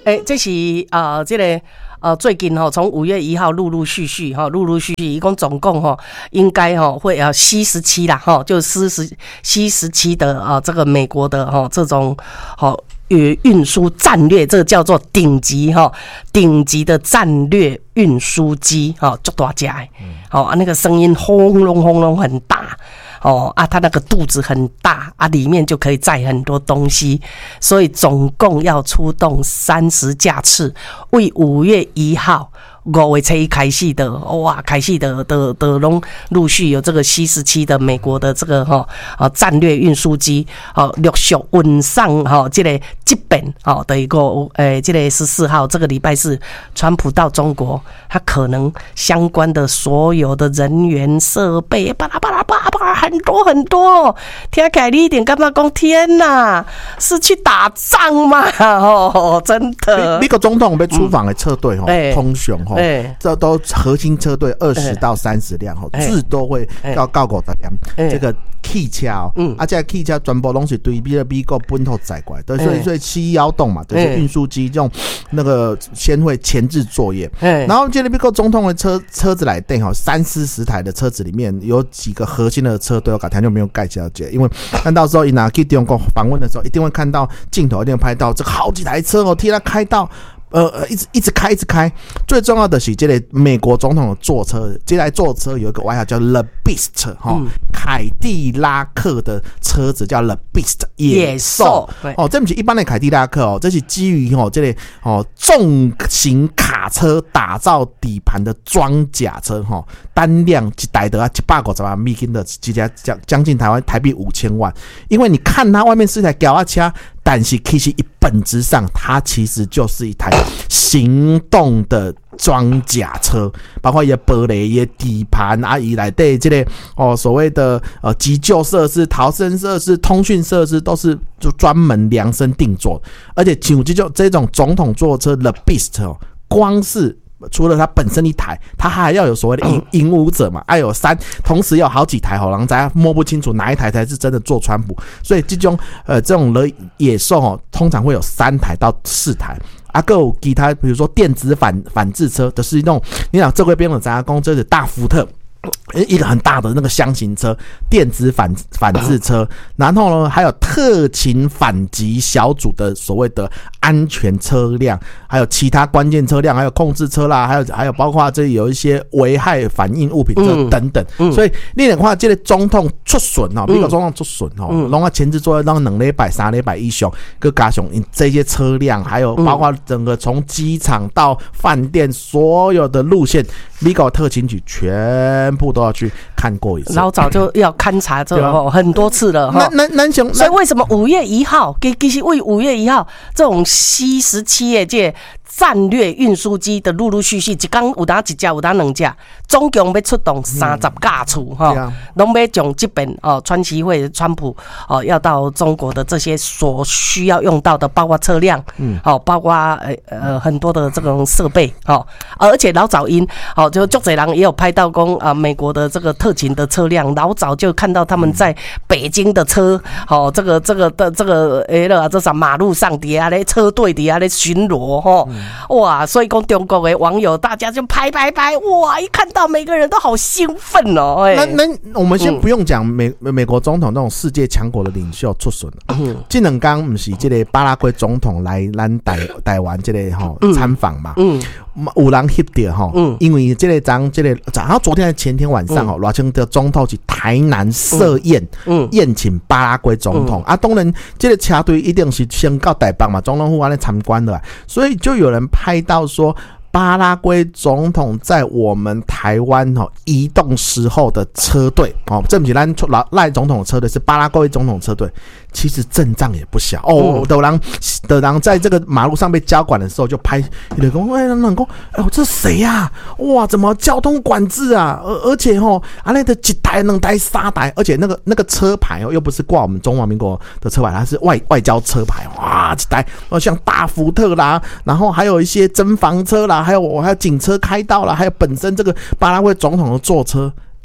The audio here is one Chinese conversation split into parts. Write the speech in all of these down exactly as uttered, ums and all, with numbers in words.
诶、欸，这是呃，这个呃，最近哈，从五月一号陆陆续续哈，陆陆续续，一共总共哈，应该哈会呃 C 十七啦哈，就 C 十 C 十七的啊、呃，这个美国的哈这种好运运输战略，这个叫做顶级哈，顶级的战略运输机哈，足大只的，好、嗯、啊，那个声音轰隆轰隆很大。哦啊，它那个肚子很大啊，里面就可以载很多东西，所以总共要出动三十架次，为五月一号五月初一开始的哇，开始的的的拢陆续有这个 C 十七的美国的这个哈啊战略运输机哦陆续运上哈这个这边哦的一个诶这个十四号这个礼拜四，川普到中国，他可能相关的所有的人员设备巴拉巴拉巴拉巴拉很多很多，听起来你一点干嘛讲天哪，是去打仗吗？哦，真的。 美国总统被出访的车队吼，通常吼。 欸、 这都核心车队二十到三十辆吼，至多会到到五十辆。这个汽车哦，嗯、啊，这汽车全部都是对比美国本土载过来的，所以所以七一幺洞嘛，就是运输机这种那个先会前置作业。然后这个美国总统的车车子来电吼，三四十台的车子里面有几个核心的车队，我刚才就没有盖起来，因为看到时候一拿去中国访问的时候，一定会看到镜头，一定会拍到这个好几台车哦，替他开到。呃，一直一直开，一直开。最重要的是，这个美国总统的坐车，这台坐车有一个外号叫 The Beast 哈、嗯，凯迪拉克的车子叫 The Beast 野兽。哦，这不是一般的凯迪拉克哦，这是基于哦这个哦重型卡车打造底盘的装甲车哈、哦，单辆一台的啊一百五十万美金的，直接将将近台湾台币五千万。因为你看它外面是一台脚踏车。但是其实一本质上，它其实就是一台行动的装甲车，包括一些玻璃、一些底盘啊，以来对这类哦所谓的呃急救设施、逃生设施、通讯设施，都是就专门量身定做。而且像这种这种总统座车 The Beast 哦，光是除了它本身一台，它还要有所谓的引引舞者嘛，还有三，同时有好几台吼，让大家摸不清楚哪一台才是真的做川普。所以这种呃这种的野兽哦，通常会有三台到四台。啊，还有其他，比如说电子反反制车，就是那种你讲这块边的咱公这是大福特。一个很大的那个箱型车，电子反反制车，然后呢，还有特勤反击小组的所谓的安全车辆，还有其他关键车辆，还有控制车啦，还有还有包括这有一些危害反应物品车等等。嗯嗯、所以你的话，这个总统出巡哦，美国总统出巡哦，弄个前置作业，让两礼拜、三礼拜以上，更加上这些车辆，还有包括整个从机场到饭店所有的路线，美国特勤局全。全部都要去看过一次， 老早就要勘察这个、啊、很多次了哈。 那那那所以为什么五月一号，其实为五月一号这种 C 十七的这战略运输机的陆陆续续，一天有当一架，有当两架，总共要出动三十架次哈，拢要将这边哦，川崎会川普哦要到中国的这些所需要用到的，包括车辆，嗯，哦，包括呃呃很多的这种设备哦，而且老早因哦，就足侪人也有拍到讲啊，美国的这个特勤的车辆，老早就看到他们在北京的车，哦，这个这个的这个诶了，这啥马路上底下咧车队底下咧巡逻哈。哇，所以讲中国的网友大家就拍拍拍，哇，一看到每个人都好兴奋哦。欸、 那那我们先不用讲美、嗯、美国总统那种世界强国的领袖出巡了，这两天不是这个巴拉圭总统来咱台台湾这个吼参访嘛？嗯，有人翕到吼，嗯，因为这个张这个，然后昨天前天晚上吼，赖清德总统去台南设宴，嗯，宴请巴拉圭总统、嗯、啊，当然这个车队一定是先到台北嘛，总统府安尼参观的，所以就有人拍到说巴拉圭总统在我们台湾哦移动时候的车队哦，这不是咱赖总统的车队，是巴拉圭总统车队，其实阵仗也不小哦。有人有人在这个马路上被交管的时候就拍，有人说：“哎，人讲，哎呦，这谁呀、啊？哇，怎么交通管制啊？而而且哦，啊那的一台、两台、三台，而且那个那个车牌哦，又不是挂我们中华民国的车牌，它是外外交车牌，哇，一台哦，像大福特啦，然后还有一些侦防车啦。”还有我还有警车开道了，还有本身这个巴拉圭总统的坐车，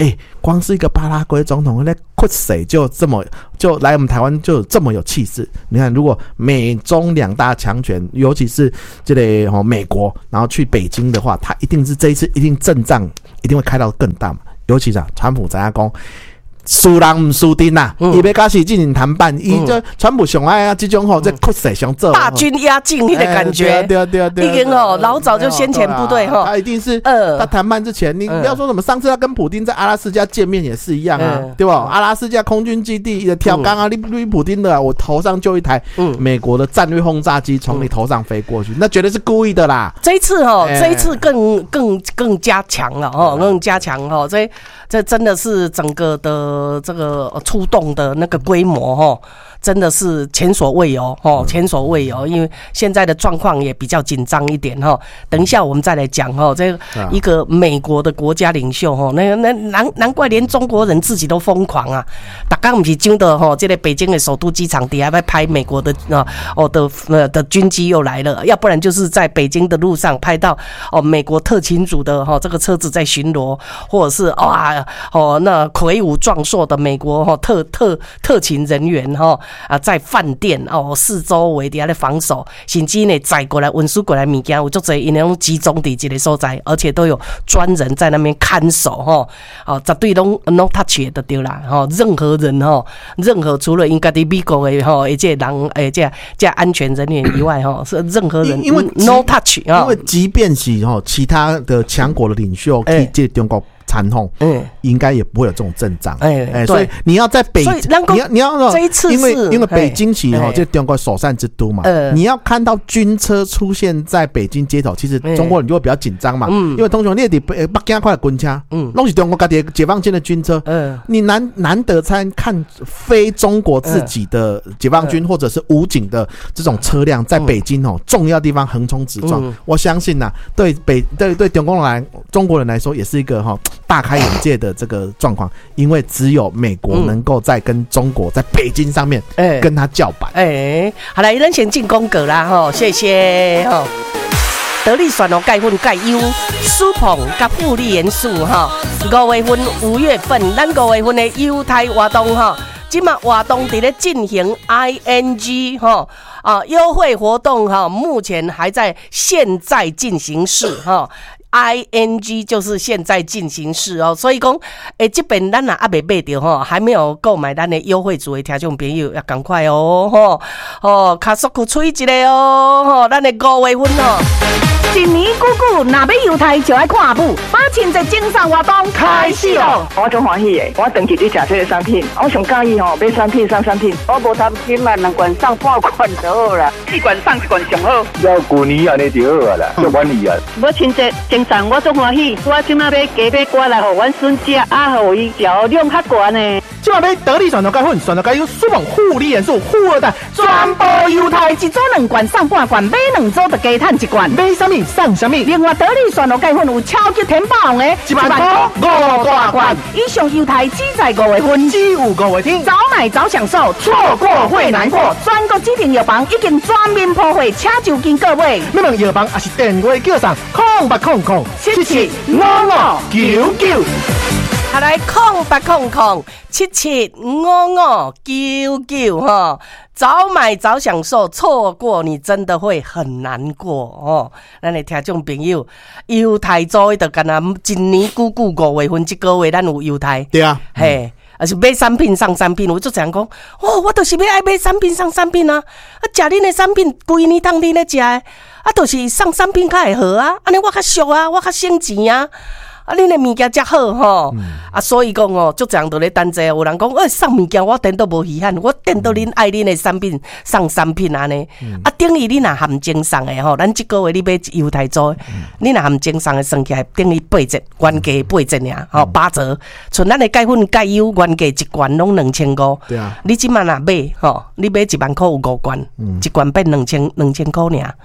哎、欸，光是一个巴拉圭总统那酷谁就这么就来我们台湾就这么有气势。你看，如果美中两大强权，尤其是这类、哦、美国，然后去北京的话，他一定是这一次一定阵仗一定会开到更大嘛。尤其是啊，川普怎样讲？输人唔输阵呐，伊要甲习进行谈判，伊就川普上爱啊，这种吼在酷势上做大军压境那个感觉， 对啊对啊对啊， 已经哦老早就先遣部队哈， 他一定是呃，他谈判之前，你不要说什么，上次他跟普丁在阿拉斯加见面也是一样啊，对吧？阿拉斯加空军基地的跳钢啊，你你普丁的，我头上就一台美国的战略轰炸机从你头上飞过去，那绝对是故意的啦。 这一次哈，这一次更更更加强了哈，更加强哈，这这真的是整个的这个。出动的那个规模哈，真的是前所未有哦，前所未有。因为现在的状况也比较紧张一点哈。等一下我们再来讲哈，这一个美国的国家领袖哈，那那难难怪连中国人自己都疯狂啊！大家不是真的哈，这个北京的首都机场底下在拍美国的啊哦的呃的军机又来了，要不然就是在北京的路上拍到哦美国特勤组的哈这个车子在巡逻，或者是哇哦那魁梧壮硕的美国。特特特勤人员哈啊，在饭店哦四周围底下的防守，甚至呢载过来运输过来物件，有足侪因拢集中伫一个所在，而且都有专人在那边看守哈。哦，绝对拢 no touch 的对啦哈，任何人哈，任何除了应该的美国的哈，一些人诶这这安全人员以外哈，是任何人因为 no touch 啊， 因为即便是哈其他的强国的领袖去这中国。惨痛，嗯，应该也不会有这种阵仗，哎、欸欸，所以你要在北，你要你要这一次因为因为北京其实哈，这中国首善之都嘛，呃、你要看到军车出现在北京街头，其实中国人就会比较紧张嘛，嗯，因为通常你伫北京快军车，嗯，拢是中国家己解放军的军车，嗯、呃，你难难得才看非中国自己的解放军、呃、或者是武警的这种车辆在北京哦、嗯、重要地方横冲直撞，嗯、我相信呐、啊，对北对对中国人来中国人来说也是一个哈。大开眼界的这个状况，因为只有美国能够在跟中国在北京上面跟他叫板。 哎、欸，好了，咱先进宫格啦，哈，谢谢哈。得力选哦，钙粉钙优，舒捧甲富力元素哈。五月份、五月份，咱五月份的优待活动哈，今嘛活动伫咧进行 I N G 哈啊优惠活动哈，目前还在现在进行式哈。I N G 就是现在进行式哦，所以讲，诶，这边咱啊还没买到哈，还没有购买咱的优惠组的听众朋友要赶快哦，吼，哦，卡速库吹一个哦，吼，咱的五月份哦。一年久久，若要犹太就要看舞，把亲戚精神活动开始哦。 我真欢喜的，我长期在吃这个产品，我上介意吼买产品送产品，我无贪心嘛，两罐送半罐就好啦，四罐送一罐上好。 要旧年安尼就好啦，足满意啊。 我亲戚精神我足欢喜，我即马要加买瓜来互阮孙食，啊，互伊调量较悬呢。 今晚要得力选择钙粉，选择钙优舒猛护理元素护二代，全部优待， 一组两罐送半罐，买两组就加赚一罐。 买什么送什么。 另外得力选择钙粉有超级甜爆红的， 一万块五大罐。 以上优待只在五月份， 只有五月天， 早买早享受，错过会难过。全国指定药房已经全面铺货，请就近各位。 你们药房也是电话叫上空八空空七七五五九九。 下来空八空空七七五五九九哈，早买早享受，错过你真的会很难过哦。咱的听众朋友，犹太做的干那今年久久五月份这个月咱有犹太， 对啊， 嘿。而是买产品送产品，我就这样讲，哦，我就是要爱买产品送产品啊！啊，食恁的产品，规年当恁咧食的，啊，就是送产品较会好啊，安尼我较俗啊，我较省钱啊。啊，恁的物件遮好吼，嗯、啊，所以讲哦，就这样都咧等者。有人讲，哎，送物件我等都无稀罕，我等到恁爱恁的产品送产品安尼。嗯、啊，等于恁若含精送的吼，咱即个月你买犹太做，恁若含精送的算起来等于八折，原价八折尔，吼八折。像咱的钙粉钙优原价一罐拢两千五， 对啊， 你即满若买吼，你买一万块有五罐，嗯、一罐变两千两千块尔。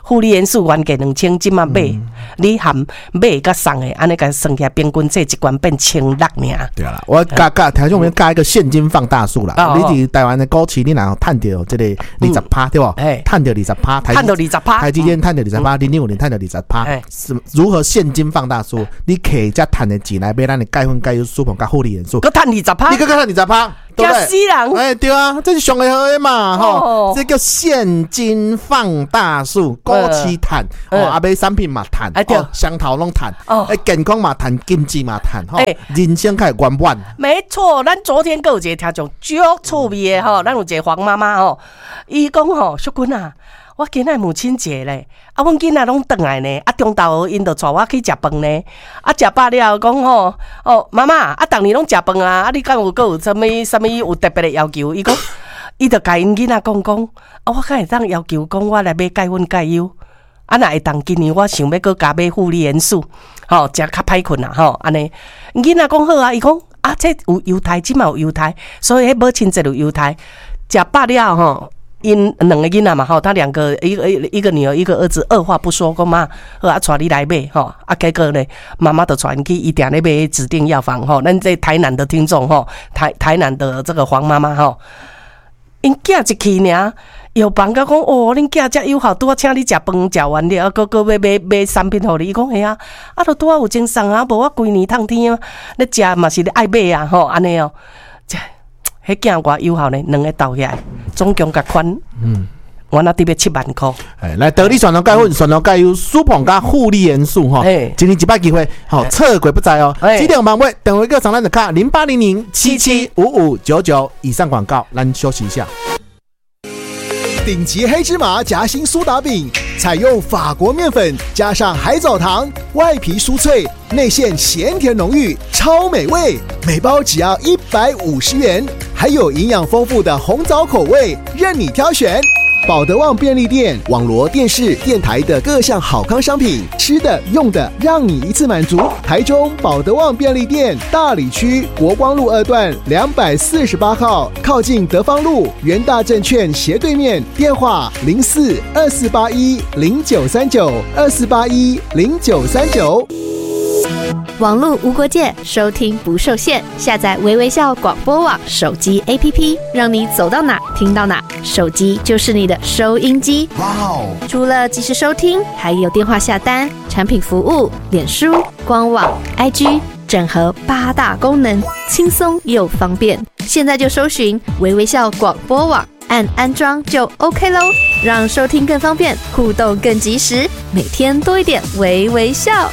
护理元素原价两千，即马买，嗯、你含买甲送的，安尼甲算起来平均这一罐变千六尔。 对啦，我加加听众们加一个现金放大术啦。哦、你伫台湾的股市，你若趁到这个二十趴，对不？哎，趁到二十趴， 趁到二十趴， 台积电趁到二十趴，零零五零趁到二十趴。是如何现金放大术？你摕只趁的钱来买咱的钙粉、钙油、舒膨、甲护理元素， 佮趁二十趴， 你佮佮趁二十趴。 吓死人！ 哎，对啊，这是上会好的嘛，吼、哦，这叫现金放大术，股市赚，哦，啊买产品嘛赚，哎对，双头拢赚，哦，哎健康嘛赚，经济嘛赚，吼、哦，人生开圆满。 没错，咱昨天有一个听众足趣味的吼，咱有一个黄妈妈吼，伊讲吼，淑君啊。我今仔母亲节咧，啊，阮囡仔拢转来呢，啊，中昼因就带我去食饭呢，啊，食饱了讲吼，哦，妈妈，啊，逐年拢食饭啊，啊，你敢有够有啥物啥物有特别的要求？伊讲，伊就甲因囡仔讲讲，啊，我敢会当要求讲，我来买钙粉钙优，啊，若会当今年我想要搁加买护理元素，吼、哦，食较歹困啊，吼，安尼，囡仔讲好啊，伊讲啊，这有犹太，即嘛有犹太，所以迄母亲节有犹太，食饱了吼。因两个囡仔嘛吼，他两个一个一个女儿一个儿子，二话不说讲妈，好啊，带你来买吼，啊，结果呢，妈妈就传去一定咧买指定药房吼，咱这台南的听众吼，台台南的这个黄妈妈吼，因囝一去尔，药房甲讲哦，恁囝遮友好，拄啊请你食饭食完了，搁搁要买买产品互你，伊讲嘿啊，啊，都拄啊有精神啊，无我规年通天啊，咧食嘛是咧爱买啊吼，安尼哦，这。迄囝偌友好呢，两个斗起来，总共甲款，嗯，我那得要七万块。 哎，来得力选择钙粉、选择钙油、舒膨加护理元素哈。哎，今天一摆机会，好测鬼不在哦。哎，几点晚会？等一个长单的卡零八零零七七五五九九以上广告，咱休息一下。 顶级黑芝麻夹心苏打饼，采用法国面粉加上海藻糖，外皮酥脆，内馅咸甜浓郁，超美味。每包只要一百五十元，还有营养丰富的红枣口味，任你挑选。保德旺便利店、网罗电视、电台的各项好康商品，吃的、用的，让你一次满足。台中保德旺便利店大里区国光路二段两百四十八号，靠近德芳路元大证券斜对面，电话零四二四八一零九三九二四八一零九三九。 网络无国界，收听不受限。下载微微笑广播网手机 A P P， 让你走到哪听到哪。手机就是你的收音机。哇哦！除了即时收听，还有电话下单、产品服务、脸书、官网、I G， 整合八大功能，轻松又方便。现在就搜寻微微笑广播网，按安装就 OK 咯，让收听更方便，互动更及时，每天多一点微微笑。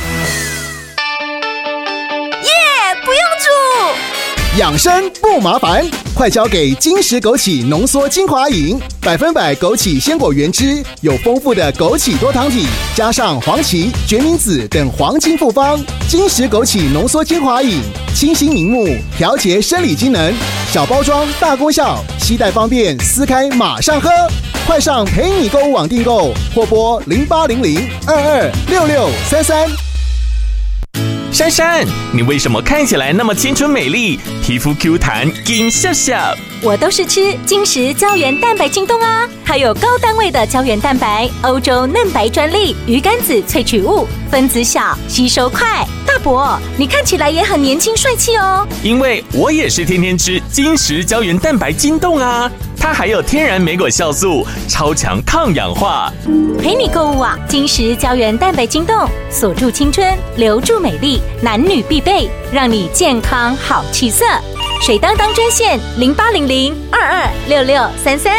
不用煮， 养生不麻烦，快交给金石枸杞浓缩精华饮，百分百枸杞鲜果原汁，有丰富的枸杞多糖体，加上黄芪、决明子等黄金复方。金石枸杞浓缩精华饮，清新明目，调节生理机能，小包装大功效，携带方便，撕开马上喝。快上陪你购物网订购，或拨零八零零二二六六三三。 珊珊，你为什么看起来那么青春美丽，皮肤 Q 弹，金笑笑？ 我都是吃金石胶原蛋白晶冻啊，它有高单位的胶原蛋白，欧洲嫩白专利，鱼肝子萃取物，分子小，吸收快。大伯，你看起来也很年轻帅气哦。 因为我也是天天吃金石胶原蛋白晶冻啊，它还有天然莓果酵素，超强抗氧化。 陪你购物网，金石胶原蛋白晶冻，锁住青春，留住美丽，男女必备，让你健康好气色。水当当专线零八零零二二六六三三。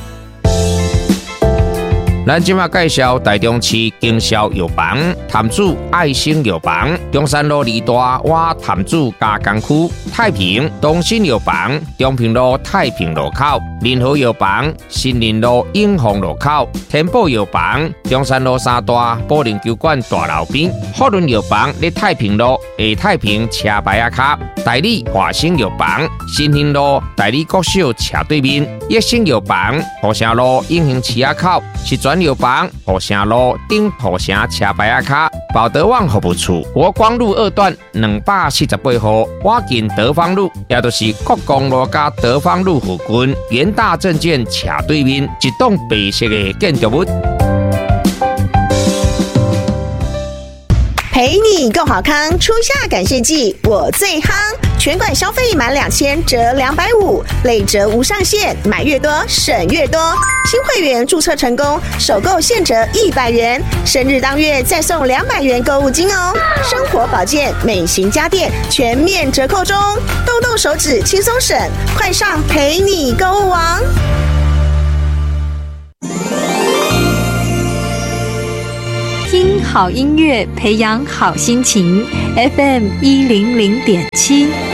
咱今麦介绍台中市经销药房潭子爱心药房，中山路二大洼潭子加工区，太平东新药房中平路太平路口，联合药房新林路永丰路口，天宝药房中山路三大保龄球馆大楼边，福伦药房在太平路下太平车牌仔卡，代理华兴药房新兴路代理国小斜对面，益生药房河城路永兴市仔口，是专药房河城路顶河城车牌仔卡，保德旺服务处国光路二段两百四十八号，我近德芳路，也就是国光路加德芳路附近，元大证券斜对面一栋白色的建筑物。 陪你够好康，初夏感谢季我最夯，全馆消费满两千折两百五，累折无上限，买越多省越多。新会员注册成功，首购现折一百元，生日当月再送两百元购物金哦。生活保健、美型家电全面折扣中，动动手指轻松省，快上陪你购物王。 听好音乐，培养好心情。F M 一零零点七。